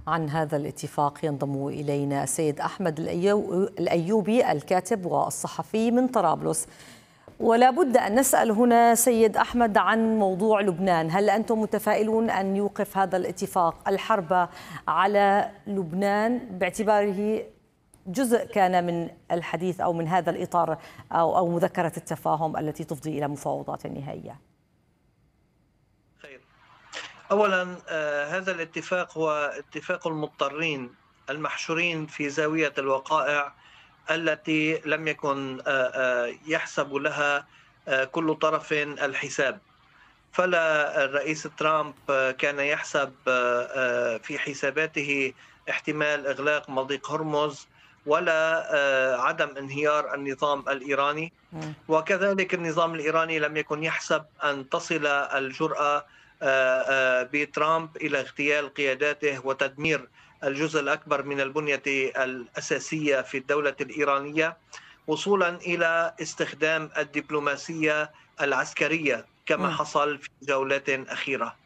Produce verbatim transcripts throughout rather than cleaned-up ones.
عن هذا الاتفاق ينضم إلينا السيد أحمد الأيوبي الكاتب والصحفي من طرابلس. ولا بد أن نسأل هنا سيد أحمد عن موضوع لبنان. هل أنتم متفائلون أن يوقف هذا الاتفاق الحرب على لبنان باعتباره جزء كان من الحديث أو من هذا الإطار أو أو مذكرة التفاهم التي تفضي إلى مفاوضات نهائية؟ خير. أولا آه هذا الاتفاق هو اتفاق المضطرين المحشورين في زاوية الوقائع التي لم يكن آه آه يحسب لها آه كل طرف الحساب. فلا الرئيس ترامب كان يحسب آه في حساباته احتمال إغلاق مضيق هرمز ولا عدم انهيار النظام الإيراني، وكذلك النظام الإيراني لم يكن يحسب أن تصل الجرأة بترامب إلى اغتيال قياداته وتدمير الجزء الأكبر من البنية الأساسية في الدولة الإيرانية، وصولا إلى استخدام الدبلوماسية العسكرية كما حصل في جولات أخيرة.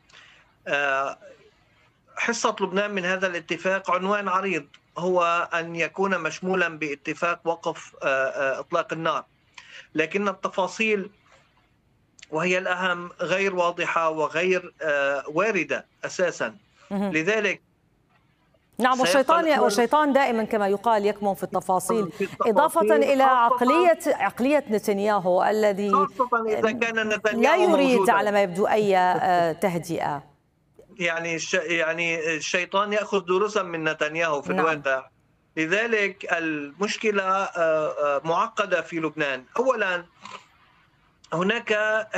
حصة لبنان من هذا الاتفاق عنوان عريض، هو أن يكون مشمولا باتفاق وقف إطلاق النار، لكن التفاصيل وهي الأهم غير واضحة وغير واردة أساسا. لذلك نعم، والشيطان والشيطان دائما كما يقال يكمن في التفاصيل، إضافة إلى عقلية عقلية نتنياهو الذي إذا كان نتنياهو لا يريد موجوداً. على ما يبدو أي تهدئة. يعني يعني الشيطان يأخذ دروسا من نتنياهو في الواقع. نعم. لذلك المشكلة معقدة في لبنان. أولا هناك